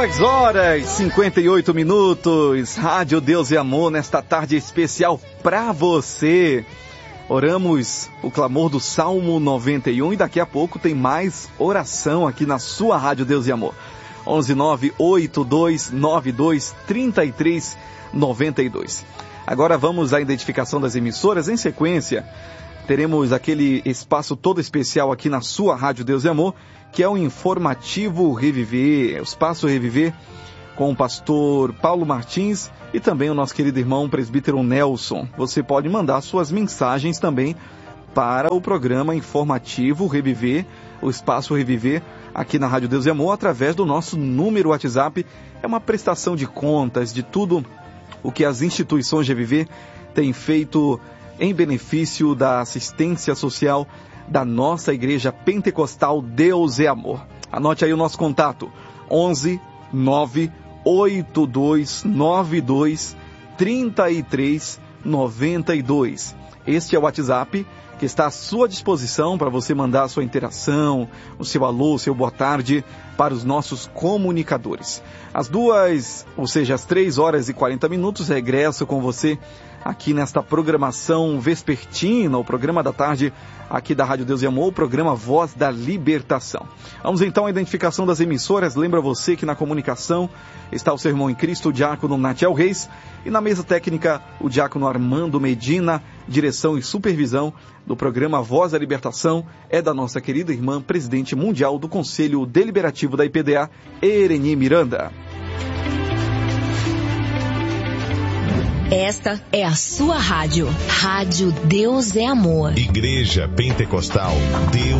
2h58, Rádio Deus e Amor, nesta tarde especial para você. Oramos o clamor do Salmo 91 e daqui a pouco tem mais oração aqui na sua Rádio Deus e Amor. 11982923392. Agora vamos à identificação das emissoras. Em sequência, teremos aquele espaço todo especial aqui na sua Rádio Deus e Amor, que é o Informativo Reviver, o Espaço Reviver, com o pastor Paulo Martins e também o nosso querido irmão presbítero Nelson. Você pode mandar suas mensagens também para o programa Informativo Reviver, o Espaço Reviver, aqui na Rádio Deus e Amor, através do nosso número WhatsApp. É uma prestação de contas de tudo o que as instituições de Reviver têm feito em benefício da assistência social da nossa Igreja Pentecostal Deus é Amor. Anote aí o nosso contato, 11 98292 3392. Este é o WhatsApp que está à sua disposição para você mandar a sua interação, o seu alô, o seu boa tarde para os nossos comunicadores. Às 3h40, regresso com você aqui nesta programação vespertina, o programa da tarde aqui da Rádio Deus e Amor, o programa Voz da Libertação. Vamos então à identificação das emissoras. Lembra você que na comunicação está o seu irmão em Cristo, o diácono Natiel Reis, e na mesa técnica o diácono Armando Medina. Direção e supervisão do programa Voz da Libertação é da nossa querida irmã, presidente mundial do Conselho Deliberativo da IPDA, Ereni Miranda. Esta é a sua rádio. Rádio Deus é Amor. Igreja Pentecostal Deus